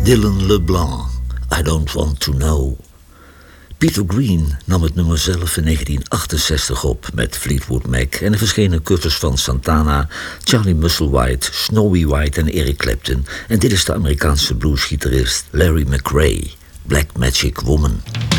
Dylan LeBlanc, I Don't Want To Know. Peter Green nam het nummer zelf in 1968 op met Fleetwood Mac en er verschenen covers van Santana, Charlie Musselwhite, Snowy White en Eric Clapton. En dit is de Amerikaanse bluesgitarist Larry McRae, Black Magic Woman.